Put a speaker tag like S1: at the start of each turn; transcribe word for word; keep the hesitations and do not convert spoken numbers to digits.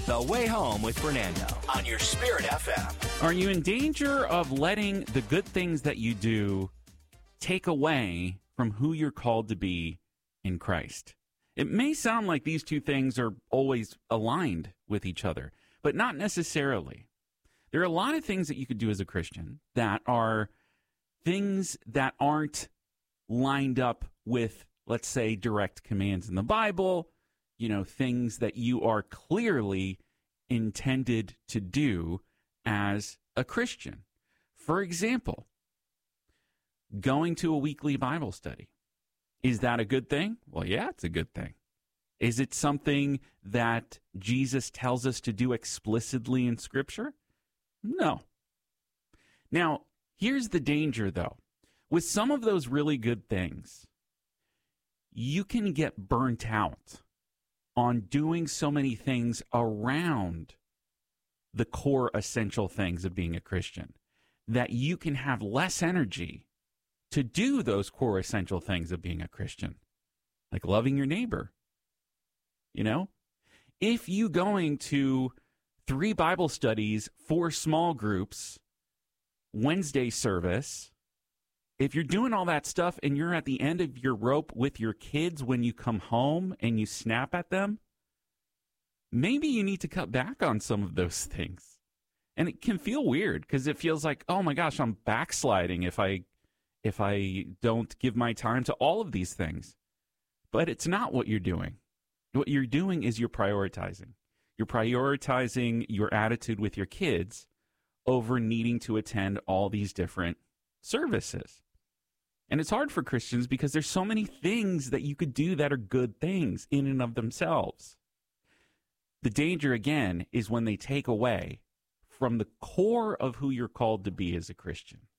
S1: The Way Home with Fernando on your Spirit F M.
S2: Are you in danger of letting the good things that you do take away from who you're called to be in Christ? It may sound like these two things are always aligned with each other, but not necessarily. There are a lot of things that you could do as a Christian that are things that aren't lined up with, let's say, direct commands in the Bible, you know, things that you are clearly intended to do as a Christian. For example, going to a weekly Bible study. Is that a good thing? Well, yeah, it's a good thing. Is it something that Jesus tells us to do explicitly in Scripture? No. Now, here's the danger, though. With some of those really good things, you can get burnt out on doing so many things around the core essential things of being a Christian that you can have less energy to do those core essential things of being a Christian, like loving your neighbor. You know, if you going to three Bible studies, four small groups, Wednesday service, if you're doing all that stuff and you're at the end of your rope with your kids when you come home and you snap at them, maybe you need to cut back on some of those things. And it can feel weird because it feels like, oh my gosh, I'm backsliding if I if I don't give my time to all of these things. But it's not what you're doing. What you're doing is you're prioritizing. You're prioritizing your attitude with your kids over needing to attend all these different services. And it's hard for Christians because there's so many things that you could do that are good things in and of themselves. The danger, again, is when they take away from the core of who you're called to be as a Christian.